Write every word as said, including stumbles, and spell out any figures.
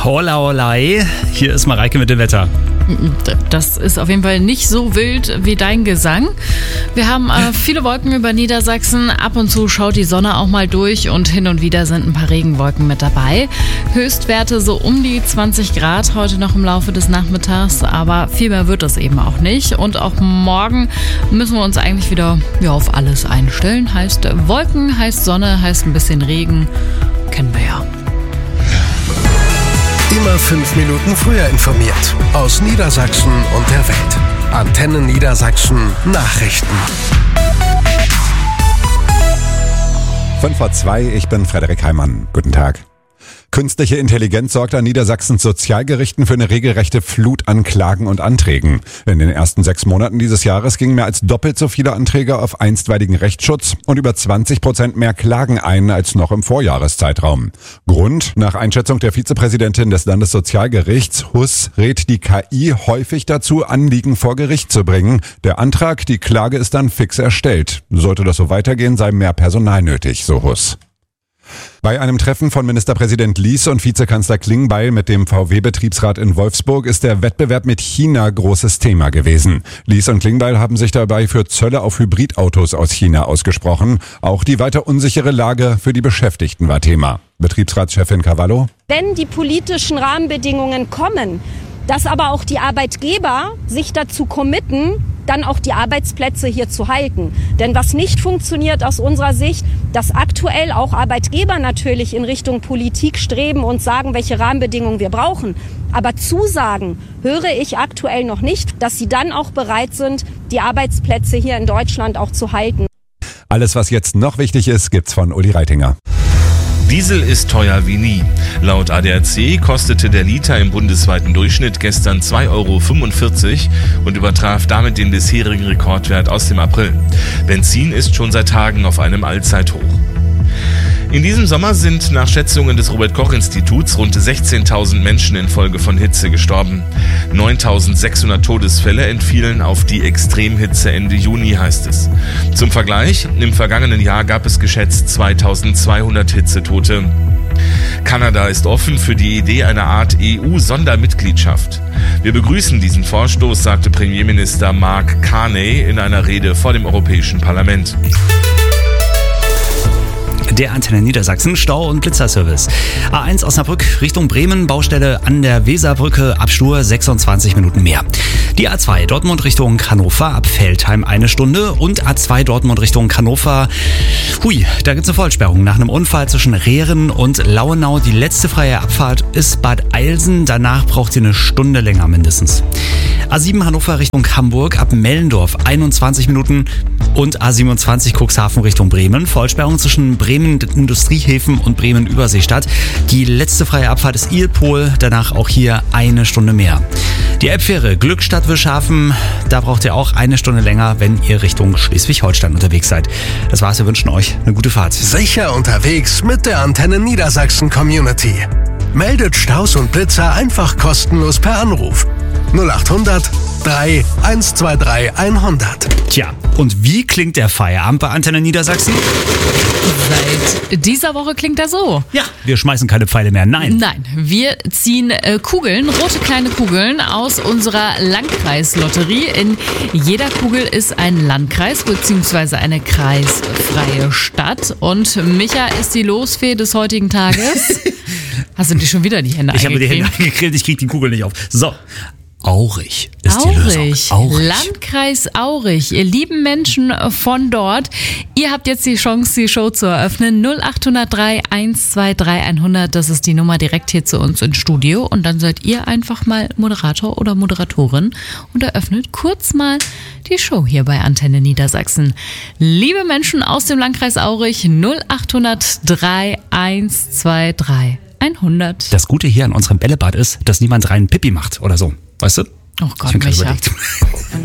Hola, hola. Hier ist Mareike mit dem Wetter. Das ist auf jeden Fall nicht so wild wie dein Gesang. Wir haben äh, viele Wolken über Niedersachsen. Ab und zu schaut die Sonne auch mal durch und hin und wieder sind ein paar Regenwolken mit dabei. Höchstwerte so um die zwanzig Grad heute noch im Laufe des Nachmittags, aber viel mehr wird es eben auch nicht. Und auch morgen müssen wir uns eigentlich wieder ja, auf alles einstellen. Heißt Wolken, heißt Sonne, heißt ein bisschen Regen. Kennen wir ja. Immer fünf Minuten früher informiert. Aus Niedersachsen und der Welt. Antenne Niedersachsen Nachrichten. fünf vor zwei, ich bin Frederik Heimann. Guten Tag. Künstliche Intelligenz sorgt an Niedersachsens Sozialgerichten für eine regelrechte Flut an Klagen und Anträgen. In den ersten sechs Monaten dieses Jahres gingen mehr als doppelt so viele Anträge auf einstweiligen Rechtsschutz und über zwanzig Prozent mehr Klagen ein als noch im Vorjahreszeitraum. Grund? Nach Einschätzung der Vizepräsidentin des Landessozialgerichts, Huss, rät die K I häufig dazu, Anliegen vor Gericht zu bringen. Der Antrag, die Klage ist dann fix erstellt. Sollte das so weitergehen, sei mehr Personal nötig, so Huss. Bei einem Treffen von Ministerpräsident Lies und Vizekanzler Klingbeil mit dem V W-Betriebsrat in Wolfsburg ist der Wettbewerb mit China großes Thema gewesen. Lies und Klingbeil haben sich dabei für Zölle auf Hybridautos aus China ausgesprochen. Auch die weiter unsichere Lage für die Beschäftigten war Thema. Betriebsratschefin Cavallo: Wenn die politischen Rahmenbedingungen kommen, dass aber auch die Arbeitgeber sich dazu committen, dann auch die Arbeitsplätze hier zu halten. Denn was nicht funktioniert aus unserer Sicht, dass aktuell auch Arbeitgeber natürlich in Richtung Politik streben und sagen, welche Rahmenbedingungen wir brauchen. Aber Zusagen höre ich aktuell noch nicht, dass sie dann auch bereit sind, die Arbeitsplätze hier in Deutschland auch zu halten. Alles, was jetzt noch wichtig ist, gibt's von Uli Reitinger. Diesel ist teuer wie nie. Laut A D A C kostete der Liter im bundesweiten Durchschnitt gestern zwei Euro fünfundvierzig und übertraf damit den bisherigen Rekordwert aus dem April. Benzin ist schon seit Tagen auf einem Allzeithoch. In diesem Sommer sind nach Schätzungen des Robert-Koch-Instituts rund sechzehntausend Menschen infolge von Hitze gestorben. neuntausendsechshundert Todesfälle entfielen auf die Extremhitze Ende Juni, heißt es. Zum Vergleich, im vergangenen Jahr gab es geschätzt zweitausendzweihundert Hitzetote. Kanada ist offen für die Idee einer Art E U-Sondermitgliedschaft. Wir begrüßen diesen Vorstoß, sagte Premierminister Mark Carney in einer Rede vor dem Europäischen Parlament. Der Antenne Niedersachsen Stau- und Blitzerservice. A eins Osnabrück Richtung Bremen, Baustelle an der Weserbrücke, Abstur sechsundzwanzig Minuten mehr. Die A zwei Dortmund Richtung Hannover, ab Veltheim eine Stunde und A zwei Dortmund Richtung Hannover. Hui, da gibt's eine Vollsperrung nach einem Unfall zwischen Rehren und Lauenau. Die letzte freie Abfahrt ist Bad Eilsen, danach braucht sie eine Stunde länger mindestens. A sieben Hannover Richtung Hamburg, ab Mellendorf einundzwanzig Minuten und A siebenundzwanzig Cuxhaven Richtung Bremen. Vollsperrung zwischen Bremen Industriehäfen und Bremen Überseestadt. Die letzte freie Abfahrt ist Ilpol, danach auch hier eine Stunde mehr. Die Elbfähre Glückstadt-Wischhafen, da braucht ihr auch eine Stunde länger, wenn ihr Richtung Schleswig-Holstein unterwegs seid. Das war's, wir wünschen euch eine gute Fahrt. Sicher unterwegs mit der Antenne Niedersachsen Community. Meldet Staus und Blitzer einfach kostenlos per Anruf. null achthundert drei eins zwei drei hundert. Tja, und wie klingt der Feierabend bei Antenne Niedersachsen? Seit dieser Woche klingt er so. Ja, wir schmeißen keine Pfeile mehr, nein. Nein, wir ziehen äh, Kugeln, rote kleine Kugeln aus unserer Landkreislotterie. In jeder Kugel ist ein Landkreis bzw. eine kreisfreie Stadt. Und Micha ist die Losfee des heutigen Tages. Hast du dir schon wieder die Hände ich eingecremt? Ich habe die Hände eingecremt, ich kriege die Kugel nicht auf. So. Aurich ist Aurich. die Lösung. Aurich. Landkreis Aurich. Ihr lieben Menschen von dort, ihr habt jetzt die Chance, die Show zu eröffnen. null achthundert drei eins zwei drei hundert, das ist die Nummer direkt hier zu uns ins Studio. Und dann seid ihr einfach mal Moderator oder Moderatorin und eröffnet kurz mal die Show hier bei Antenne Niedersachsen. Liebe Menschen aus dem Landkreis Aurich, null achthundert drei eins zwei drei hundert. Das Gute hier an unserem Bällebad ist, dass niemand rein Pipi macht oder so. Weißt du? Oh Gott, Micha.